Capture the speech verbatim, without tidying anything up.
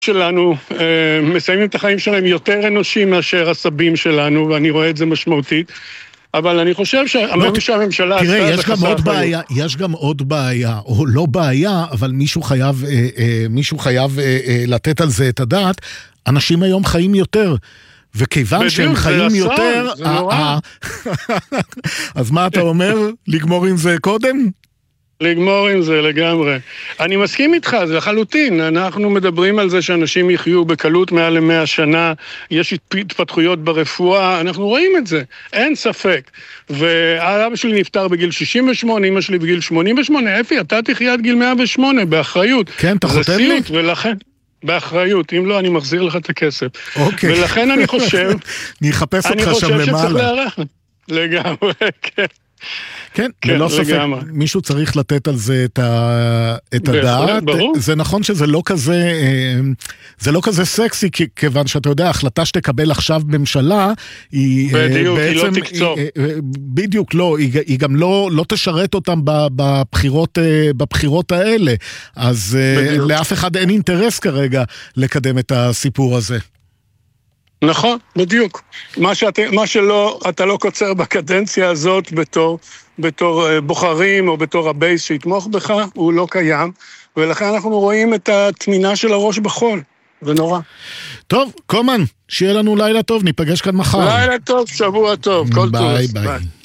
שלנו אה, מסיימים את החיים שלהם יותר אנושיים מאשר הסבים שלנו, ואני רואה את זה משמעותית, אבל אני חושב שהממשלה... תראה, יש גם עוד בעיה, יש גם עוד בעיה, או לא בעיה, אבל מישהו חייב, אה, אה, מישהו חייב אה, אה, לתת על זה את הדעת, אנשים היום חיים יותר, וכיוון שהם חיים יותר, אז מה אתה אומר? לגמור עם זה קודם? לגמור עם זה לגמרי. אני מסכים איתך, זה לחלוטין. אנחנו מדברים על זה שאנשים יחיו בקלות מעל למאה שנה, יש התפתחויות ברפואה, אנחנו רואים את זה, אין ספק. ואבא שלי נפטר בגיל שישים ושמונה, אמא שלי בגיל שמונים ושמונה, אפי, אתה תחיה עד גיל מאה ושמונה, באחריות. כן, אתה חותם לי? ולכן... באחריות, אם לא, אני מחזיר לך את הכסף. אוקיי. ולכן אני חושב... אני אחפש אותך שם למעלה. אני חושב שצריך להערך. לגמרי, כן. כן, ללא ספק, מישהו צריך לתת על זה את הדעת. זה נכון שזה לא כזה, זה לא כזה סקסי, כיוון שאתה יודע, ההחלטה שתקבל עכשיו ממשלה, היא בדיוק, היא לא תקצור. בדיוק, לא, היא גם לא תשרת אותם בבחירות האלה. אז לאף אחד אין אינטרס כרגע לקדם את הסיפור הזה. נכון, בדיוק. מה שאת, מה שלא, אתה לא קוצר בקדנציה הזאת בתור, בתור בוחרים או בתור הבייס שיתמוך בך, הוא לא קיים, ולכן אנחנו רואים את התמינה של הראש בחול, ונורא. טוב, קומן, שיהיה לנו לילה טוב, ניפגש כאן מחר. לילה טוב, שבוע טוב, כל טוב. ביי ביי.